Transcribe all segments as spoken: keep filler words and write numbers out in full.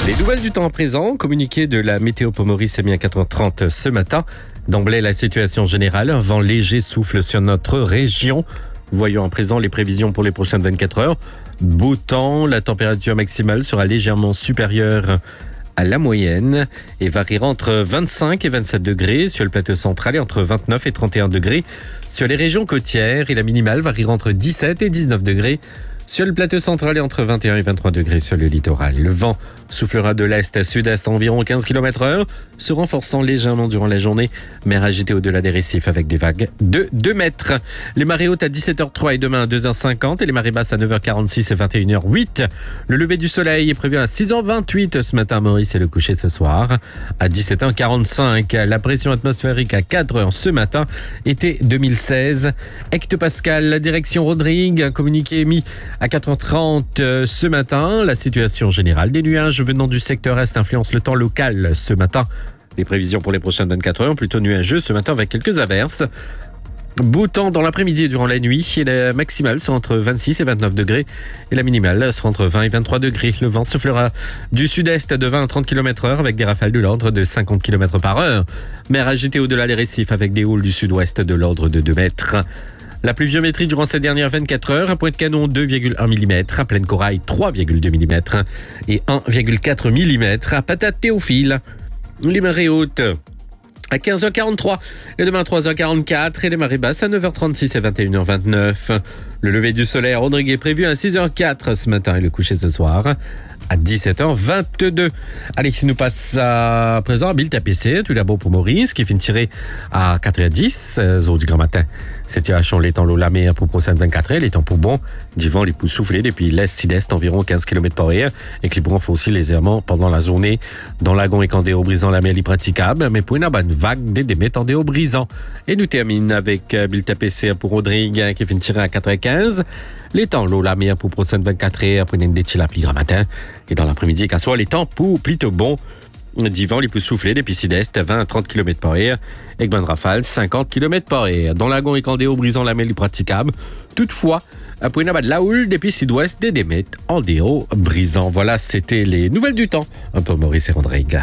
Les nouvelles du temps à présent, communiqué de la météo pour Maurice à quatre heures trente ce matin. D'emblée, la situation générale, un vent léger souffle sur notre région. Voyons à présent les prévisions pour les prochaines vingt-quatre heures. Beau temps, la température maximale sera légèrement supérieure à la moyenne et variera entre vingt-cinq et vingt-sept degrés sur le plateau central et entre vingt-neuf et trente et un degrés sur les régions côtières, et la minimale variera entre dix-sept et dix-neuf degrés sur le plateau central et entre vingt et un et vingt-trois degrés sur le littoral. Le vent soufflera de l'est à sud-est à environ quinze kilomètres heure, se renforçant légèrement durant la journée, mer agitée au-delà des récifs avec des vagues de deux mètres. Les marées hautes à dix-sept heures trois et demain à deux heures cinquante et les marées basses à neuf heures quarante-six et vingt et une heures huit. Le lever du soleil est prévu à six heures vingt-huit ce matin à Maurice et le coucher ce soir à dix-sept heures quarante-cinq. La pression atmosphérique à quatre heures ce matin était deux mille seize hectopascales. La direction Rodrigue, un communiqué émis à quatre heures trente ce matin. La situation générale des nuages venant du secteur est influence le temps local ce matin. Les prévisions pour les prochaines vingt-quatre heures, plutôt nuageux ce matin avec quelques averses. Beau temps dans l'après-midi et durant la nuit, et la maximale sera entre vingt-six et vingt-neuf degrés et la minimale sera entre vingt et vingt-trois degrés. Le vent soufflera du sud-est de vingt à trente kilomètres heure avec des rafales de l'ordre de cinquante kilomètres par heure. Mer agitée au-delà des récifs avec des houles du sud-ouest de l'ordre de deux mètres. La pluviométrie durant ces dernières vingt-quatre heures, à Pointe-Canon deux virgule un millimètres, à Plaine Corail trois virgule deux millimètres et un virgule quatre millimètres à Patate-Théophile. Les marées hautes à quinze heures quarante-trois et demain à trois heures quarante-quatre et les marées basses à neuf heures trente-six et vingt et une heures vingt-neuf. Le lever du soleil à Rodrigue est prévu à six heures quatre ce matin et le coucher ce soir à dix-sept heures vingt-deux. Allez, nous passe à présent à Bill T P C, tout d'abord pour Maurice, qui finit tiré à quatre heures dix, euh, du grand matin. Situation, les temps l'eau la mer pour prochaine vingt-quatre heures, les temps pour bon, du vent, les pouces soufflés depuis l'est, sud-est, environ quinze kilomètres par heure, équilibrant aussi légèrement pendant la journée, dans lagon et candéo brisant la mer praticable, mais pour une bonne vague des démets en déo brisant. Et nous terminons avec euh, Bill T P C pour Rodrigue, qui finit tiré à quatre heures quinze. Les temps, l'eau la mer pour prochaine vingt-quatre heures, après une déchille à plus grand matin. Et dans l'après-midi, qu'à soit les temps pour plutôt bon. Divan les plus soufflés depuis sud-est, vingt à trente kilomètres par heure. Avec bonne rafale, cinquante kilomètres par heure. Dans lagon et candéo brisant la mer praticable. Toutefois, après une abat de la houle depuis sud-ouest, des démètres en déo brisant. Voilà, c'était les nouvelles du temps. Un peu Maurice et Rodrigue.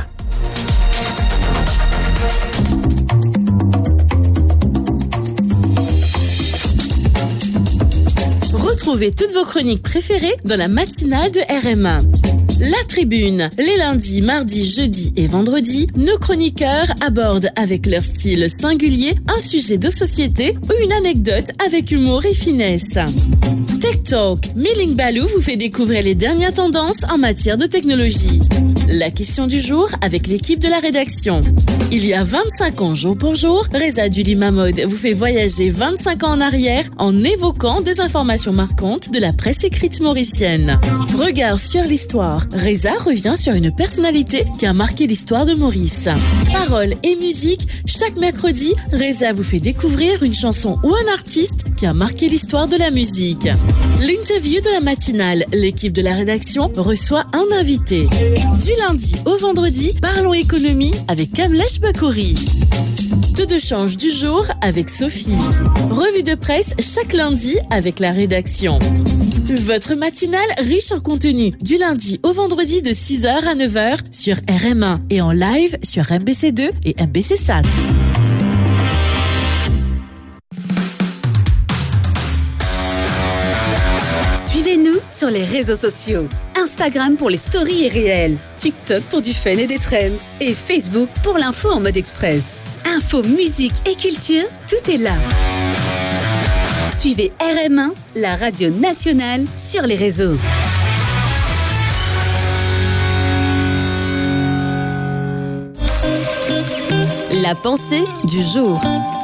Retrouvez toutes vos chroniques préférées dans la matinale de R M un. La Tribune. Les lundis, mardis, jeudis et vendredis, nos chroniqueurs abordent avec leur style singulier un sujet de société ou une anecdote avec humour et finesse. Tech Talk. Milling Balou vous fait découvrir les dernières tendances en matière de technologie. La question du jour avec l'équipe de la rédaction. Il y a vingt-cinq ans jour pour jour, Reza Duli-Mahmoud vous fait voyager vingt-cinq ans en arrière en évoquant des informations marquantes de la presse écrite mauricienne. Regard sur l'histoire. Reza revient sur une personnalité qui a marqué l'histoire de Maurice. Paroles et musique, chaque mercredi, Reza vous fait découvrir une chanson ou un artiste qui a marqué l'histoire de la musique. L'interview de la matinale, l'équipe de la rédaction reçoit un invité. Du lundi au vendredi, parlons économie avec Kamlesh Bakouri. Tout de change du jour avec Sophie. Revue de presse chaque lundi avec la rédaction. Votre matinale riche en contenu du lundi au vendredi de six heures à neuf heures sur R M un et en live sur M B C deux et M B C S A T. Suivez-nous sur les réseaux sociaux. Instagram pour les stories et réels, TikTok pour du fun et des trends et Facebook pour l'info en mode express. Info, musique et culture, tout est là. Suivez R M un, la radio nationale, sur les réseaux. La pensée du jour.